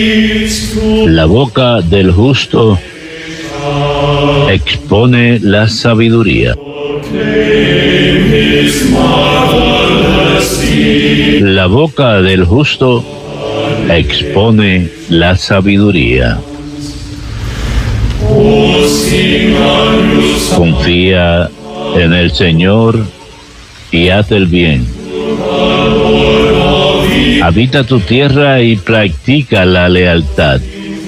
La boca del justo expone la sabiduría. La boca del justo expone la sabiduría. Confía en el Señor y haz el bien. Habita tu tierra y practica la lealtad.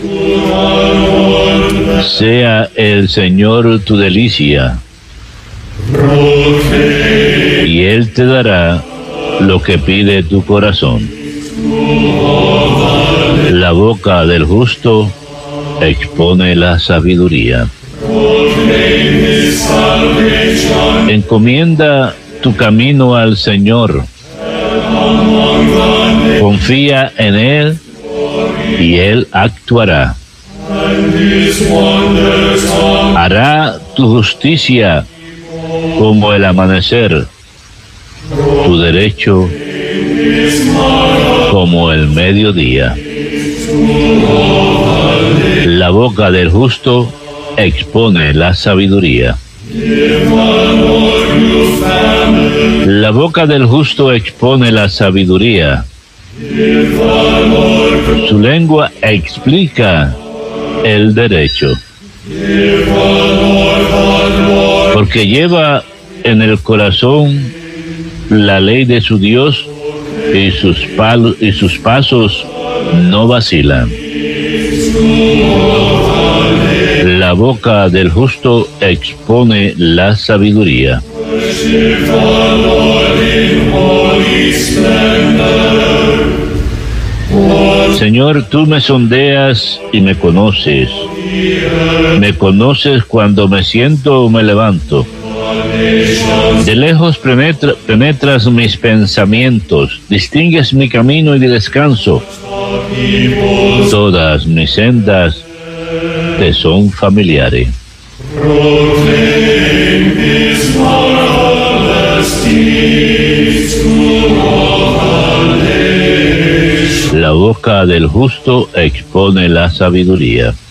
Sea el Señor tu delicia, y Él te dará lo que pide tu corazón. La boca del justo expone la sabiduría. Encomienda tu camino al Señor. Confía en Él y Él actuará. Hará tu justicia como el amanecer, tu derecho como el mediodía. La boca del justo expone la sabiduría. La boca del justo expone la sabiduría. Su lengua explica el derecho. Porque lleva en el corazón la ley de su Dios, y sus pasos no vacilan. La boca del justo expone la sabiduría. Señor, tú me sondeas y me conoces. Me conoces cuando me siento o me levanto. De lejos penetras mis pensamientos, distingues mi camino y mi descanso. Todas mis sendas te son familiares. La boca del justo expone la sabiduría.